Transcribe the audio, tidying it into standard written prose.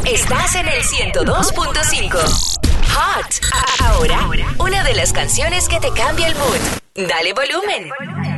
Estás en el 102.5. Hot. Ahora, una de las canciones que te cambia el mood. Dale volumen.